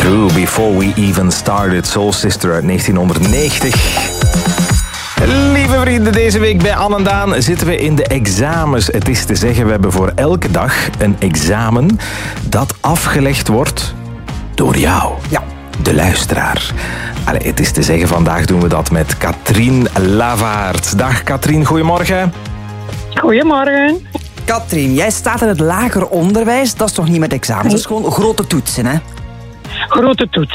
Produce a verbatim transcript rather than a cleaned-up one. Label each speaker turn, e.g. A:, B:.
A: Through Before We Even Started, Soul Sister uit negentienhonderdnegentig. Lieve vrienden, deze week bij Anne en Daan zitten we in de examens. Het is te zeggen, we hebben voor elke dag een examen dat afgelegd wordt door jou.
B: Ja.
A: De luisteraar. Allee, het is te zeggen, vandaag doen we dat met Katrien Lavaert. Dag Katrien, goedemorgen.
C: Goedemorgen.
B: Katrien, jij staat in het lager onderwijs. Dat is toch niet met examens? Dat is gewoon grote toetsen, hè?
C: Grote toets.